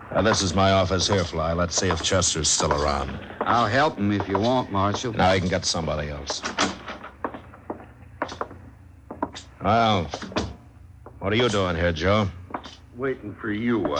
This is my office here, Fly. Let's see if Chester's still around. I'll help him if you want, Marshal. Now you can get somebody else. Well, what are you doing here, Joe? Waiting for you,